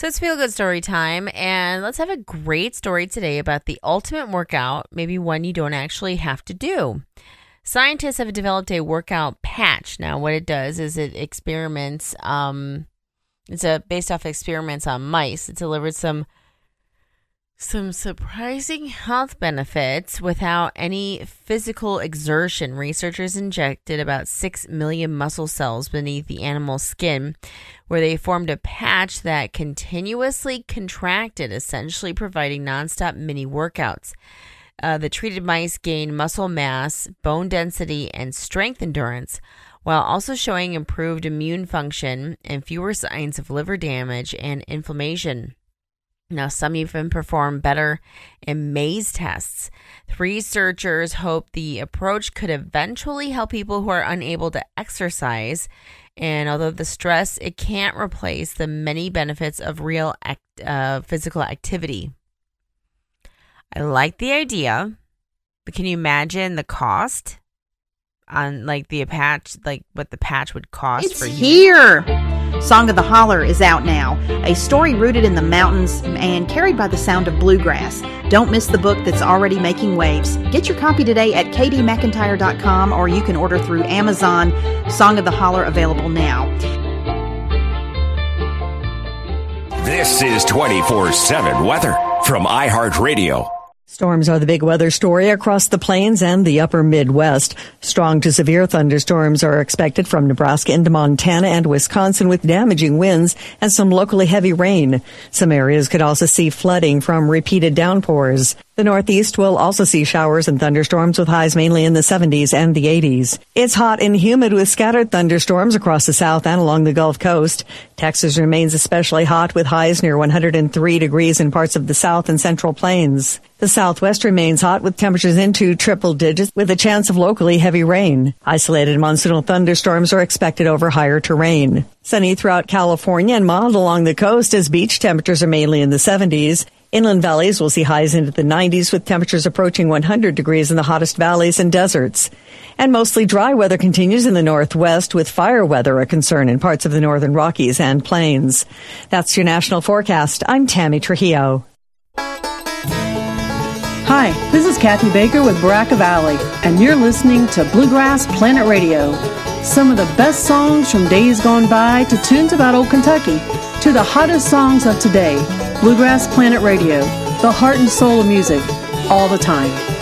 So it's Feel Good Story time, and let's have a great story today about the ultimate workout, maybe one you don't actually have to do. Scientists have developed a workout patch. Now, what it does is it experiments, based off experiments on mice. It delivered some surprising health benefits without any physical exertion. Researchers injected about 6 million muscle cells beneath the animal's skin, where they formed a patch that continuously contracted, essentially providing nonstop mini workouts. The treated mice gained muscle mass, bone density, and strength endurance, while also showing improved immune function and fewer signs of liver damage and inflammation. Now, some even perform better in maze tests. The researchers hope the approach could eventually help people who are unable to exercise. And although the stress, it can't replace the many benefits of real physical activity. I like the idea, but can you imagine the cost on the patch, what the patch would cost for you? It's here! Song of the Holler is out now. A story rooted in the mountains and carried by the sound of bluegrass. Don't miss the book that's already making waves. Get your copy today at kdmcintyre.com, or you can order through Amazon. Song of the Holler available now. This is 24/7 weather from iHeartRadio. Storms are the big weather story across the plains and the upper Midwest. Strong to severe thunderstorms are expected from Nebraska into Montana and Wisconsin, with damaging winds and some locally heavy rain. Some areas could also see flooding from repeated downpours. The Northeast will also see showers and thunderstorms with highs mainly in the 70s and the 80s. It's hot and humid with scattered thunderstorms across the South and along the Gulf Coast. Texas remains especially hot with highs near 103 degrees in parts of the South and Central Plains. The Southwest remains hot with temperatures into triple digits with a chance of locally heavy rain. Isolated monsoonal thunderstorms are expected over higher terrain. Sunny throughout California and mild along the coast as beach temperatures are mainly in the 70s. Inland valleys will see highs into the 90s with temperatures approaching 100 degrees in the hottest valleys and deserts. And mostly dry weather continues in the Northwest, with fire weather a concern in parts of the northern Rockies and Plains. That's your national forecast. I'm Tammy Trujillo. Hi, this is Kathy Baker with Baraka Valley, and you're listening to Bluegrass Planet Radio. Some of the best songs from days gone by to tunes about old Kentucky to the hottest songs of today. Bluegrass Planet Radio, the heart and soul of music, all the time.